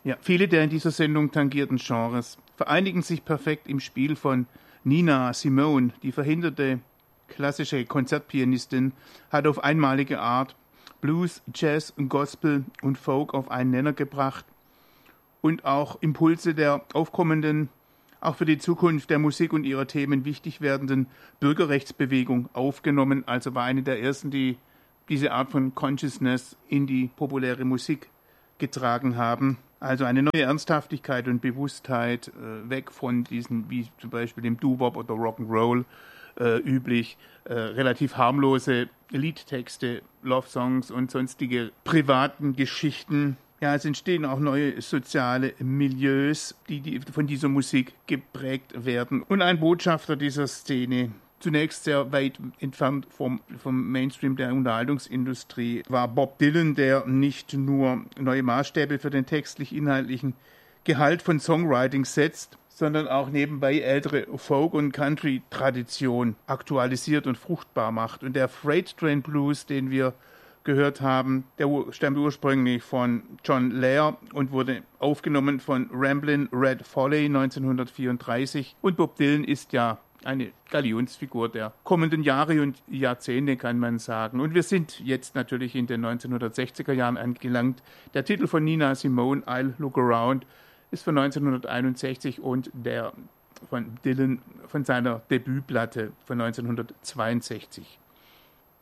Ja, viele der in dieser Sendung tangierten Genres vereinigen sich perfekt im Spiel von Nina Simone. Die verhinderte klassische Konzertpianistin hat auf einmalige Art Blues, Jazz, Gospel und Folk auf einen Nenner gebracht und auch Impulse der aufkommenden, auch für die Zukunft der Musik und ihrer Themen wichtig werdenden Bürgerrechtsbewegung aufgenommen. Also war eine der ersten, die diese Art von Consciousness in die populäre Musik getragen haben. Also eine neue Ernsthaftigkeit und Bewusstheit, weg von diesen, wie zum Beispiel dem Doo-Wop oder Rock'n'Roll üblich, relativ harmlose Liedtexte, Love-Songs und sonstige privaten Geschichten. Ja, es entstehen auch neue soziale Milieus, die von dieser Musik geprägt werden. Und ein Botschafter dieser Szene, zunächst sehr weit entfernt vom Mainstream der Unterhaltungsindustrie, war Bob Dylan, der nicht nur neue Maßstäbe für den textlich-inhaltlichen Gehalt von Songwriting setzt, sondern auch nebenbei ältere Folk- und Country-Tradition aktualisiert und fruchtbar macht. Und der Freight Train Blues, den wir gehört haben, der stammt ursprünglich von John Lair und wurde aufgenommen von Ramblin' Red Foley 1934. Und Bob Dylan ist ja eine Galionsfigur der kommenden Jahre und Jahrzehnte, kann man sagen. Und wir sind jetzt natürlich in den 1960er Jahren angelangt. Der Titel von Nina Simone, I'll Look Around, ist von 1961 und der von Dylan von seiner Debütplatte von 1962.